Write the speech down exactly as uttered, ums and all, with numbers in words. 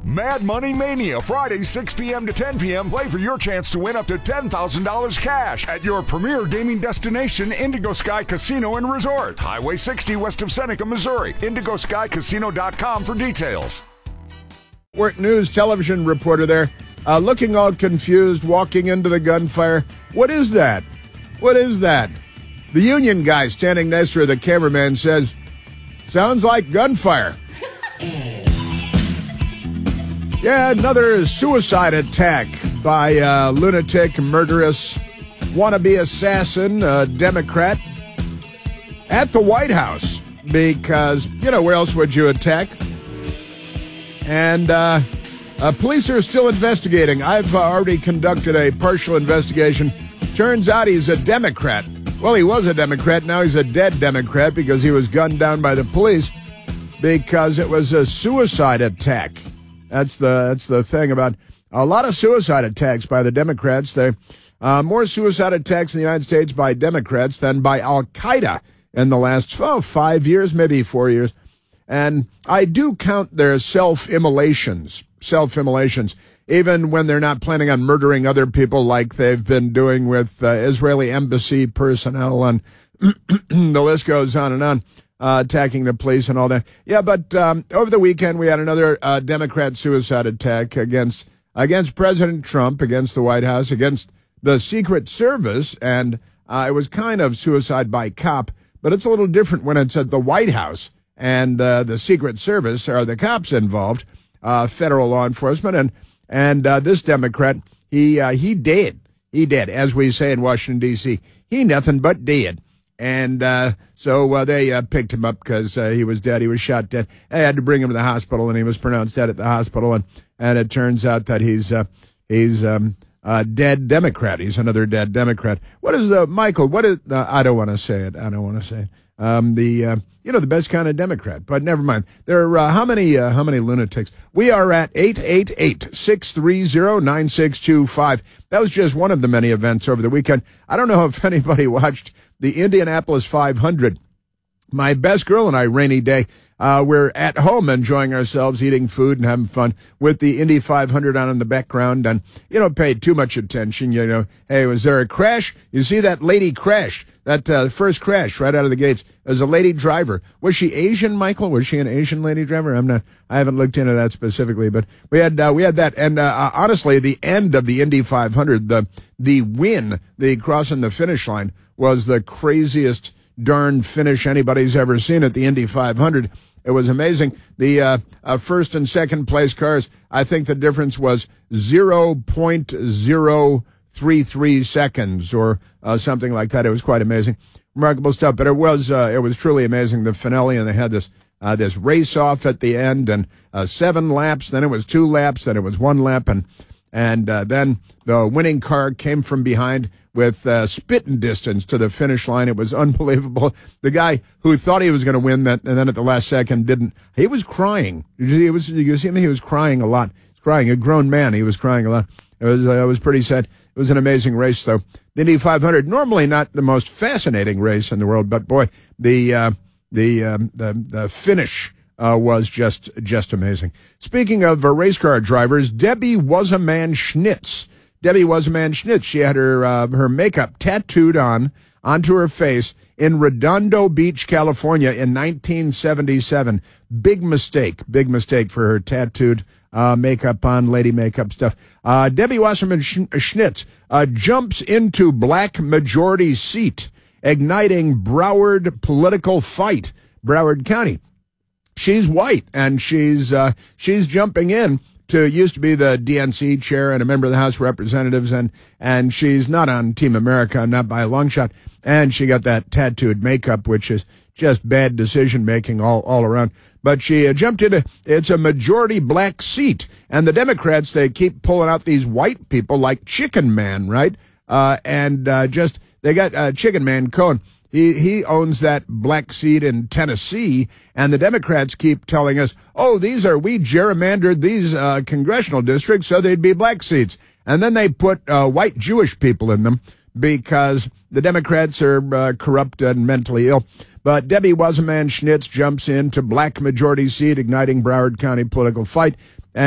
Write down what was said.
Mad Money Mania, Friday, six p.m. to ten p.m. Play for your chance to win up to ten thousand dollars cash at your premier gaming destination, Indigo Sky Casino and Resort. Highway sixty west of Seneca, Missouri. indigo sky casino dot com for details. Work News television reporter there, uh, looking all confused, walking into the gunfire. What is that? What is that? The union guy standing next to her, the cameraman, says, sounds like gunfire. Yeah, another suicide attack by a lunatic, murderous, wannabe assassin, a Democrat, at the White House. Because, you know, where else would you attack? And uh, uh, police are still investigating. I've uh, already conducted a partial investigation. Turns out he's a Democrat. Well, he was a Democrat. Now he's a dead Democrat because he was gunned down by the police because it was a suicide attack. That's the that's the thing about a lot of suicide attacks by the Democrats. There uh, more suicide attacks in the United States by Democrats than by Al-Qaeda in the last oh, five years, maybe four years. And I do count their self-immolations, self-immolations, even when they're not planning on murdering other people like they've been doing with uh, Israeli embassy personnel, and the list goes on and on. Uh, attacking the police and all that. Yeah, but um, over the weekend we had another uh, Democrat suicide attack against against President Trump, against the White House, against the Secret Service, and uh, it was kind of suicide by cop, but it's a little different when it's at the White House and uh, the Secret Service are the cops involved, uh, federal law enforcement, and and uh, this Democrat, he uh, he did, he did, as we say in Washington D C, he nothing but did. And uh, so uh, they uh, picked him up because uh, he was dead. He was shot dead. They had to bring him to the hospital, and he was pronounced dead at the hospital. And, and it turns out that he's uh, he's um, a dead Democrat. He's another dead Democrat. What is uh, Michael? What is? Uh, I don't want to say it. I don't want to say it. Um, the uh, you know the best kind of Democrat. But never mind. There are uh, how many uh, how many lunatics? We are at eight eight eight, six three zero, nine six two five. That was just one of the many events over the weekend. I don't know if anybody watched the Indianapolis five hundred. My best girl and I, rainy day, uh, we're at home enjoying ourselves, eating food and having fun with the Indy five hundred on in the background, and you don't pay too much attention. You know, hey, was there a crash? You see that lady crash, that uh, first crash right out of the gates. There's a lady driver. Was she Asian, Michael? Was she an Asian lady driver? I'm not, I haven't looked into that specifically, but we had, uh, we had that. And, uh, honestly, the end of the Indy five hundred, the, the win, the crossing the finish line was the craziest darn finish anybody's ever seen at the Indy five hundred. It was amazing. The uh, uh, first and second place cars, I think the difference was zero point zero three three seconds or uh, something like that. It was quite amazing. Remarkable stuff, but it was uh, it was truly amazing, the finale, and they had this uh, this race off at the end, and uh, seven laps, then it was two laps, then it was one lap, and and uh, then the winning car came from behind with uh, spitting distance to the finish line. It was unbelievable. The guy who thought he was going to win that, and then at the last second didn't, he was crying. He was, you see him? He was crying a lot. He was crying, a grown man. He was crying a lot. It was, uh, it was pretty sad. It was an amazing race, though. The Indy five hundred, normally not the most fascinating race in the world, but boy, the uh, the, um, the the finish Uh, was just just amazing. Speaking of uh, race car drivers, Debbie Wasserman Schnitz. Debbie Wasserman Schnitz. She had her uh, her makeup tattooed on onto her face in Redondo Beach, California, in nineteen seventy-seven. Big mistake, big mistake for her tattooed uh, makeup on, lady makeup stuff. Uh, Debbie Wasserman Schnitz uh, jumps into black majority seat, igniting Broward political fight. Broward County. She's white, and she's uh, she's jumping in to used to be the D N C chair and a member of the House of Representatives, and and she's not on Team America, not by a long shot. And she got that tattooed makeup, which is just bad decision making all all around. But she uh, jumped into it's a majority black seat, and the Democrats, they keep pulling out these white people like Chicken Man, right? Uh, and uh, just they got uh, Chicken Man Cohen. He he owns that black seat in Tennessee, and the Democrats keep telling us, oh, these are, we gerrymandered these uh, congressional districts so they'd be black seats. And then they put uh, white Jewish people in them because the Democrats are uh, corrupt and mentally ill. But Debbie Wasserman Schnitz jumps into black majority seat, igniting Broward County political fight.